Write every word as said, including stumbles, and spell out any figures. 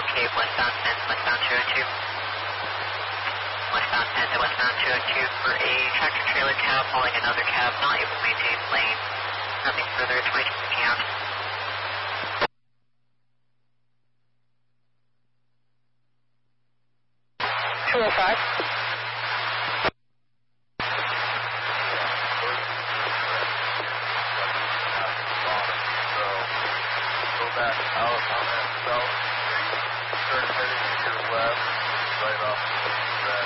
locate westbound ten, westbound two oh two. Westbound ten to westbound two oh two for a tractor trailer cab hauling another cab, not able to maintain lane. Nothing further, twenty-two picking out. two oh five. Go back out on that south street, turn heading to your left, right off the